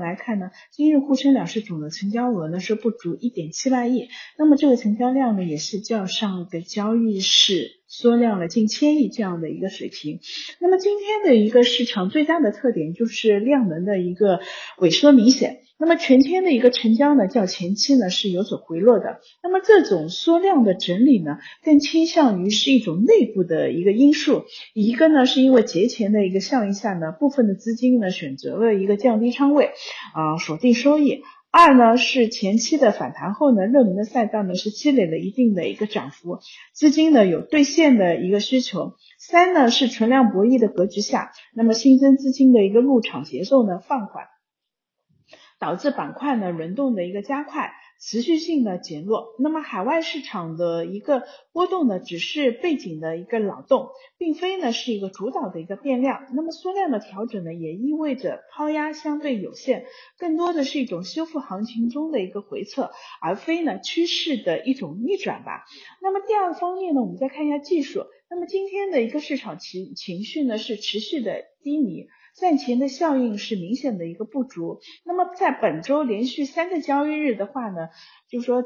来看呢，今日沪深两市总的成交额呢是不足 1.7 万亿，那么这个成交量呢也是较上个交易日缩量了近1000亿这样的一个水平。那么今天的一个市场最大的特点就是量能的一个萎缩明显，那么全天的一个成交呢较前期呢是有所回落的，那么这种缩量的整理呢更倾向于是一种内部的一个因素，一个呢是因为节前的一个效应下呢，部分的资金呢选择了一个降低仓位锁定收益，二呢是前期的反弹后呢，热门的赛道呢是积累了一定的一个涨幅，资金呢有兑现的一个需求，三呢是存量博弈的格局下，那么新增资金的一个入场节奏呢放缓，导致板块呢轮动的一个加快，持续性的减弱。那么海外市场的一个波动呢只是背景的一个扰动，并非呢是一个主导的一个变量，那么缩量的调整呢也意味着抛压相对有限，更多的是一种修复行情中的一个回撤，而非呢趋势的一种逆转吧。那么第二个方面呢，我们再看一下技术，那么今天的一个市场情绪呢是持续的低迷，战前的效应是明显的一个不足，那么在本周连续3个交易日的话呢，就是说